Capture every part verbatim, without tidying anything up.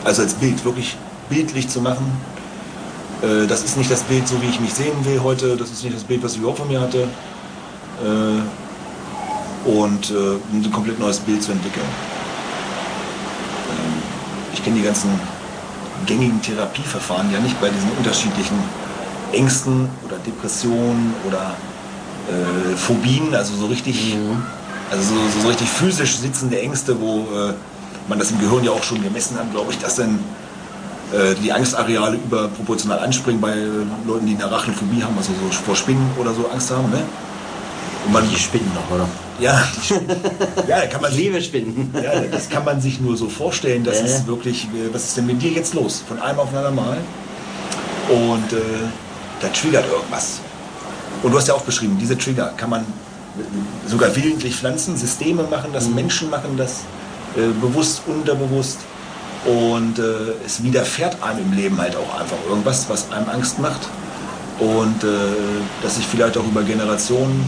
Also als Bild, wirklich bildlich zu machen. Äh, das ist nicht das Bild, so wie ich mich sehen will heute. Das ist nicht das Bild, was ich überhaupt von mir hatte. Äh, und äh, ein komplett neues Bild zu entwickeln. Ähm, ich kenne die ganzen gängigen Therapieverfahren ja nicht bei diesen unterschiedlichen Ängsten oder Depressionen oder äh, Phobien, also so richtig, mhm. also so, so richtig physisch sitzende Ängste, wo äh, man das im Gehirn ja auch schon gemessen hat, glaube ich, dass dann äh, die Angstareale überproportional anspringen bei äh, Leuten, die eine Arachnophobie haben, also so vor Spinnen oder so Angst haben. Ne? Und man, die Spinnen noch, oder? Ja, die Spinnen. Ja, da kann man ich liebe Spinnen. Ja, das kann man sich nur so vorstellen. Das äh. ist wirklich, was ist denn mit dir jetzt los? Von einem auf den anderen Mal. Und äh, da triggert irgendwas. Und du hast ja auch beschrieben, diese Trigger kann man sogar willentlich pflanzen, Systeme machen das, mhm. Menschen machen das, äh, bewusst, unterbewusst. Und äh, es widerfährt einem im Leben halt auch einfach irgendwas, was einem Angst macht. Und äh, dass sich vielleicht auch über Generationen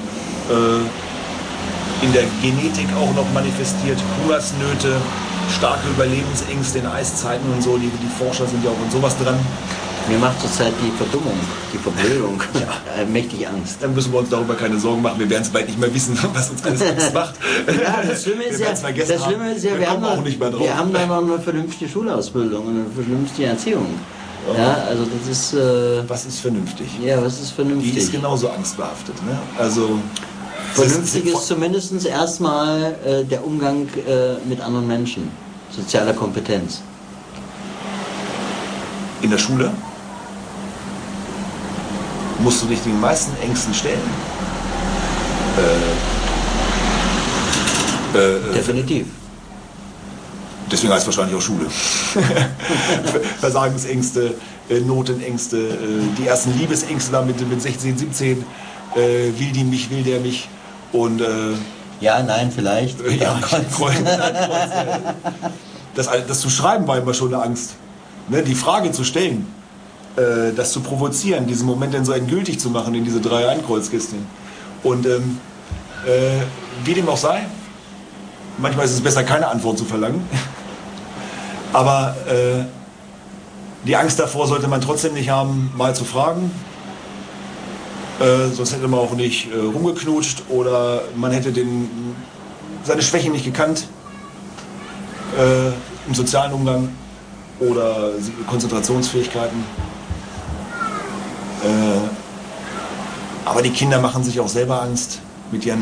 äh, in der Genetik auch noch manifestiert, Hungersnöte, starke Überlebensängste in Eiszeiten und so, die, die Forscher sind ja auch in sowas dran. Mir macht zurzeit die Verdummung, die Verblödung ja. mächtig Angst. Dann müssen wir uns darüber keine Sorgen machen. Wir werden es bald nicht mehr wissen, was uns alles Angst macht. Ja, das Schlimme ist ja, das Schlimme ist ja wir, wir, haben noch, nicht mehr drauf. wir haben da noch eine vernünftige Schulausbildung und eine vernünftige Erziehung. Ja, ja also das ist... Äh, was ist vernünftig? Ja, was ist vernünftig? Die ist genauso angstbehaftet. Ne? Also, vernünftig ist, ist zumindest erstmal äh, der Umgang äh, mit anderen Menschen. Soziale Kompetenz. In der Schule musst du dich den meisten Ängsten stellen. Äh, äh, Definitiv. Deswegen heißt es wahrscheinlich auch Schule. Versagensängste, äh, Notenängste, äh, die ersten Liebesängste da mit, mit sechzehn, siebzehn. Äh, will die mich, will der mich? Und, äh, ja, nein, vielleicht. Äh, ja, das, das zu schreiben war immer schon eine Angst. Ne, die Frage zu stellen. Das zu provozieren, diesen Moment dann so endgültig zu machen in diese drei Einkreuzkisten. Und ähm, äh, wie dem auch sei, manchmal ist es besser, keine Antwort zu verlangen. Aber äh, die Angst davor sollte man trotzdem nicht haben, mal zu fragen. Äh, sonst hätte man auch nicht äh, rumgeknutscht oder man hätte den, seine Schwächen nicht gekannt äh, im sozialen Umgang oder Konzentrationsfähigkeiten. Äh, aber die Kinder machen sich auch selber Angst mit ihren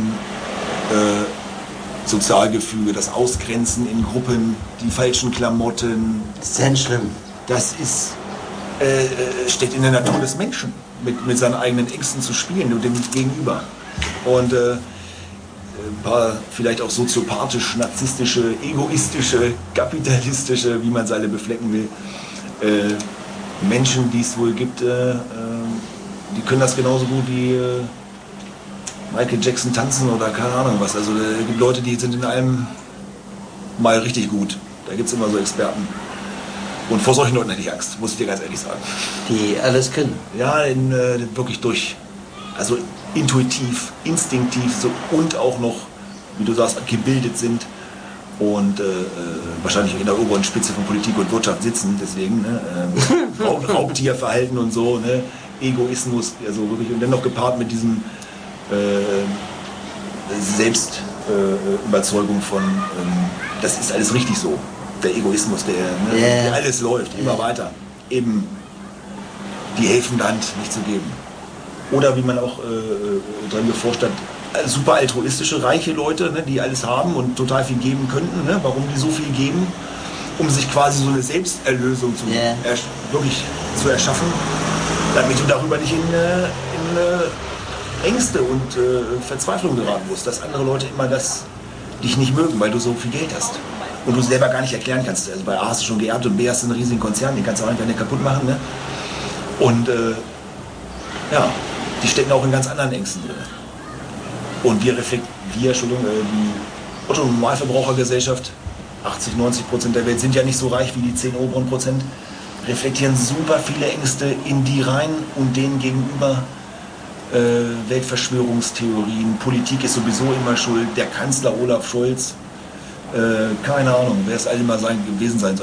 äh, Sozialgefüge, das Ausgrenzen in Gruppen, die falschen Klamotten. Das ist sehr schlimm. Das ist, äh, steht in der Natur des Menschen, mit, mit seinen eigenen Ängsten zu spielen und dem Gegenüber. Und äh, ein paar vielleicht auch soziopathisch, narzisstische, egoistische, kapitalistische, wie man es alle beflecken will, äh, Menschen, die es wohl gibt, äh, äh, die können das genauso gut wie äh, Michael Jackson tanzen oder keine Ahnung was. Also es äh, gibt Leute, die sind in allem mal richtig gut. Da gibt es immer so Experten. Und vor solchen Leuten hätte ich Angst, muss ich dir ganz ehrlich sagen. Die alles können? Ja, in, äh, wirklich durch, also intuitiv, instinktiv so, und auch noch, wie du sagst, gebildet sind. Und äh, wahrscheinlich in der oberen Spitze von Politik und Wirtschaft sitzen, deswegen, ne, äh, Raub, Raubtierverhalten und so, ne, Egoismus, also wirklich, und dann noch gepaart mit diesem äh, Selbstüberzeugung äh, von, ähm, das ist alles richtig so, der Egoismus, der, ne, yeah. der alles läuft, immer yeah. weiter, eben die helfende Hand nicht zu geben. Oder wie man auch äh, dran geforscht hat, super altruistische, reiche Leute, ne, die alles haben und total viel geben könnten. Ne? Warum die so viel geben? Um sich quasi so eine Selbsterlösung zu, yeah. er, wirklich zu erschaffen, damit du darüber nicht in, äh, in äh, Ängste und äh, Verzweiflung geraten musst, dass andere Leute immer das dich nicht mögen, weil du so viel Geld hast. Und du selber gar nicht erklären kannst. Also bei A hast du schon geerbt und B hast du einen riesigen Konzern, den kannst du auch einfach nicht kaputt machen. Ne? Und äh, ja, die stecken auch in ganz anderen Ängsten drin. Und wir reflektieren, wir, Entschuldigung, die Otto-Normalverbrauchergesellschaft, achtzig, neunzig Prozent der Welt sind ja nicht so reich wie die zehn oberen Prozent, reflektieren super viele Ängste in die rein und denen gegenüber äh, Weltverschwörungstheorien, Politik ist sowieso immer schuld, der Kanzler Olaf Scholz, äh, keine Ahnung, wer es all immer sein, gewesen sein soll.